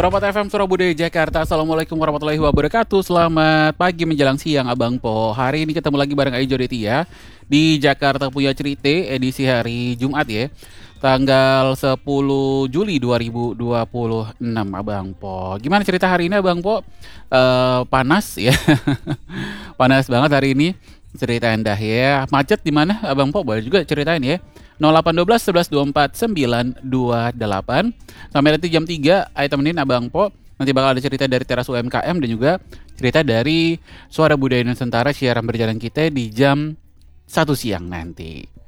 Perapat FM Surabaya Jakarta. Assalamualaikum warahmatullahi wabarakatuh. Selamat pagi menjelang siang Abang Po. Hari ini ketemu lagi bareng Aijo Detia di Jakarta Punya Cerita edisi hari Jumat ya. Tanggal 10 Juli 2026 Abang Po. Gimana cerita hari ini Abang Po? Panas ya. Panas banget hari ini. Cerita Anda ya. Macet di mana Abang Po? Boleh juga ceritain ya. 0812 11 24 928 sampai nanti jam 3 ayo temenin Abang Po. Nanti bakal ada cerita dari Teras UMKM dan juga cerita dari Suara Budaya Nusantara siaran berjalan kita di jam 1 siang nanti.